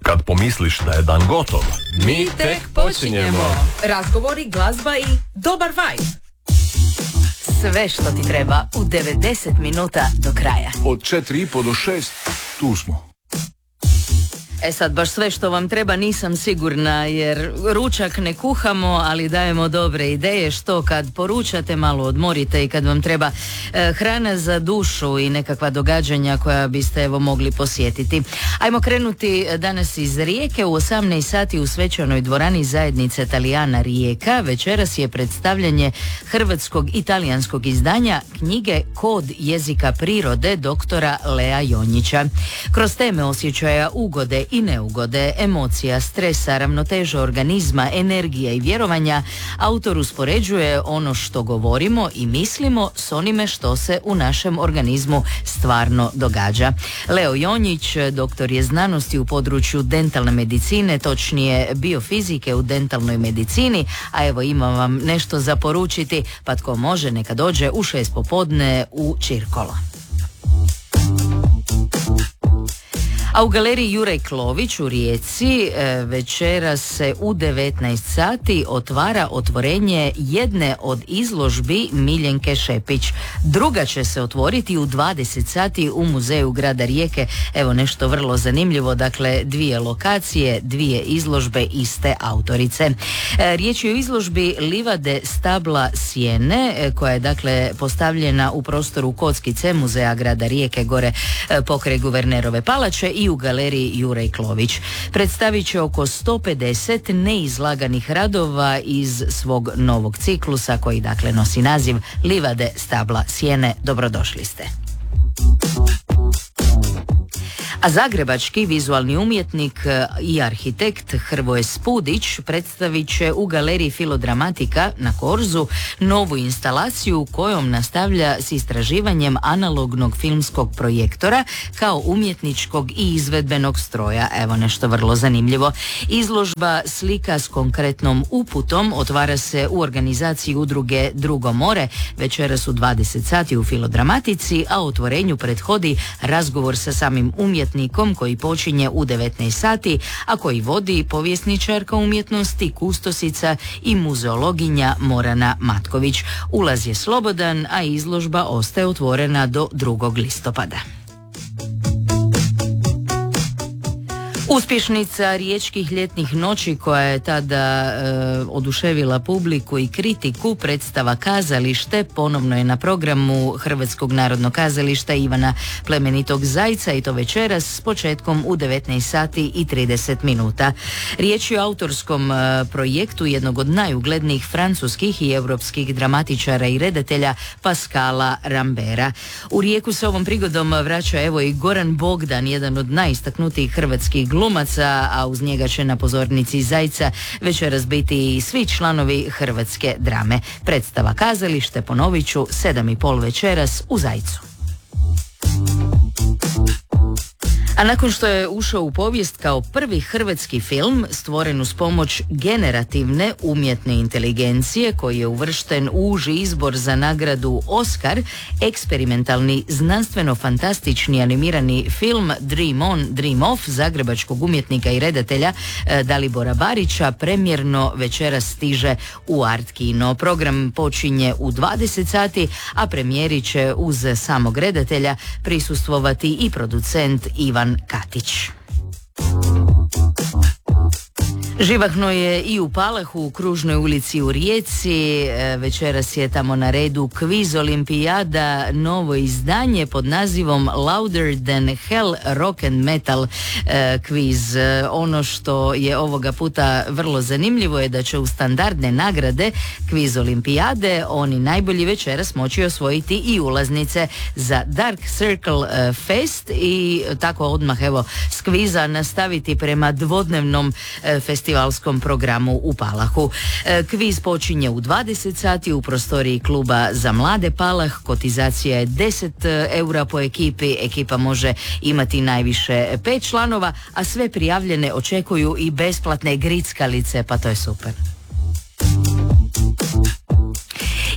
Kad pomisliš da je dan gotov, mi tek počinjemo. Razgovori, glazba i dobar vibe. Sve što ti treba u 90 minuta do kraja. Od 4:30 do 6 tu smo. Sad baš sve što vam treba nisam sigurna, jer ručak ne kuhamo, ali dajemo dobre ideje. Što kad poručate, malo odmorite, i kad vam treba hrana za dušu i nekakva događanja koja biste evo mogli posjetiti. Ajmo krenuti danas iz Rijeke. U 18 sati u svečanoj dvorani zajednice Talijana Rijeka večeras je predstavljanje hrvatskog i talijanskog izdanja knjige Kod jezika prirode doktora Lea Jonjića. Kroz teme osjećaja ugode i neugode, emocija, stresa, ravnoteže organizma, energije i vjerovanja, autor uspoređuje ono što govorimo i mislimo s onime što se u našem organizmu stvarno događa. Leo Jonjić doktor je znanosti u području dentalne medicine, točnije biofizike u dentalnoj medicini, a evo imam vam nešto za poručiti, pa tko može neka dođe u 6 popodne u Čirkolo. A u galeriji Juraj Klović u Rijeci večera se u 19 sati otvara otvorenje jedne od izložbi Miljenke Šepić. Druga će se otvoriti u 20 sati u muzeju grada Rijeke. Evo nešto vrlo zanimljivo, dakle 2 lokacije, 2 izložbe iste autorice. Riječ je o izložbi Livade stabla sjene, koja je dakle postavljena u prostoru Kockice muzeja grada Rijeke gore pokraj Guvernerove palače i u galeriji Juraj Klović. Predstavit će oko 150 neizlaganih radova iz svog novog ciklusa koji dakle nosi naziv Livade stabla sjene. Dobrodošli ste. A zagrebački vizualni umjetnik i arhitekt Hrvoje Spudić predstavit će u galeriji Filodramatika na Korzu novu instalaciju kojom nastavlja s istraživanjem analognog filmskog projektora kao umjetničkog i izvedbenog stroja. Evo nešto vrlo zanimljivo. Izložba Slika s konkretnom uputom otvara se u organizaciji udruge Drugo more večeras u 20 sati u Filodramatici, a otvorenju prethodi razgovor sa samim umjetnikom koji počinje u 19 sati, a koji vodi povjesničarka umjetnosti, kustosica i muzeologinja Morana Matković. Ulaz je slobodan, a izložba ostaje otvorena do 2. listopada. Uspješnica riječkih ljetnih noći koja je tada oduševila publiku i kritiku, predstava Kazalište, ponovno je na programu Hrvatskog narodnog kazališta Ivana Plemenitog Zajca, i to večeras s početkom u 19 sati i 30 minuta. Riječ je o autorskom projektu jednog od najuglednijih francuskih i europskih dramatičara i redatelja Pascala Rambera. U Rijeku se ovom prigodom vraća evo i Goran Bogdan, jedan od najistaknutijih hrvatskih glumaca, a uz njega će na pozornici Zajca večeras biti i svi članovi hrvatske drame. Predstava Kazalište, ponovit ću, 7:30 večeras u Zajcu. A nakon što je ušao u povijest kao prvi hrvatski film stvoren uz pomoć generativne umjetne inteligencije, koji je uvršten u uži izbor za nagradu Oscar, eksperimentalni znanstveno-fantastični animirani film Dream On, Dream Off zagrebačkog umjetnika i redatelja Dalibora Barića premjerno večeras stiže u Art Kino. Program počinje u 20 sati, a premijeri će uz samog redatelja prisustvovati i producent Ivan Katić. Živahno je i u Palahu, u Kružnoj ulici u Rijeci. Večeras je tamo na redu Kviz Olimpijada, novo izdanje pod nazivom Louder Than Hell Rock and Metal Kviz. Ono što je ovoga puta vrlo zanimljivo je da će u standardne nagrade Kviz Olimpijade oni najbolji večeras moći osvojiti i ulaznice za Dark Circle Fest i tako odmah evo s kviza nastaviti prema dvodnevnom festivalskom programu u Palahu. Kviz počinje u 20 sati u prostoriji kluba za mlade Palah. Kotizacija je 10 eura po ekipi. Ekipa može imati najviše 5 članova, a sve prijavljene očekuju i besplatne grickalice, pa to je super.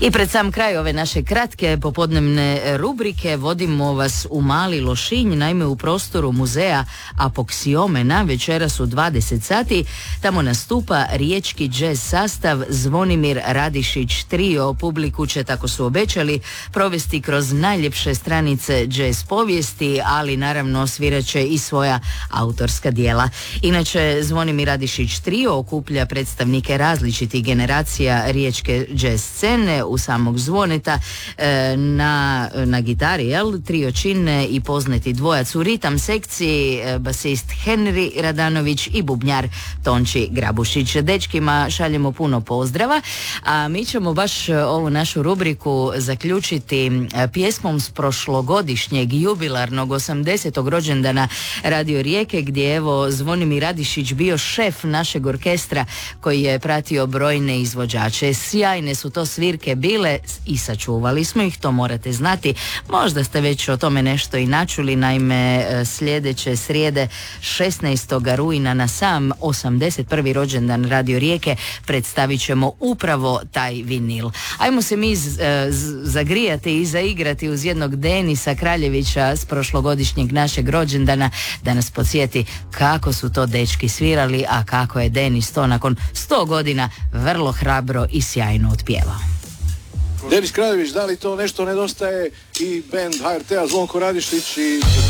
I pred sam kraj ove naše kratke popodnevne rubrike vodimo vas u Mali Lošinj, naime u prostoru muzeja Apoksiomena, večeras u 20 sati. Tamo nastupa riječki džez sastav Zvonimir Radišić Trio. Publiku će, tako su obećali, provesti kroz najljepše stranice džez povijesti, ali naravno svirat će i svoja autorska djela. Inače, Zvonimir Radišić Trio okuplja predstavnike različitih generacija riječke džez scene. U samog Zvoneta na gitari, trio čine i poznati dvojac u ritam sekciji, basist Henry Radanović i bubnjar Tonči Grabušić. Dečkima šaljemo puno pozdrava, a mi ćemo baš ovu našu rubriku zaključiti pjesmom s prošlogodišnjeg jubilarnog 80. rođendana Radio Rijeke, gdje evo Zvonimir Radišić bio šef našeg orkestra koji je pratio brojne izvođače. Sjajne su to svirke bile i sačuvali smo ih, to morate znati. Možda ste već o tome nešto i načuli, naime sljedeće srijede 16. rujna na sam 81. rođendan Radio Rijeke predstavit ćemo upravo taj vinil. Ajmo se mi zagrijati i zaigrati uz jednog Denisa Kraljevića s prošlogodišnjeg našeg rođendana, da nas podsjeti kako su to dečki svirali, a kako je Denis to nakon 100 godina vrlo hrabro i sjajno otpjevao. Denis Kraljević, da li to nešto nedostaje i band HRT-a Zvonko Radišić i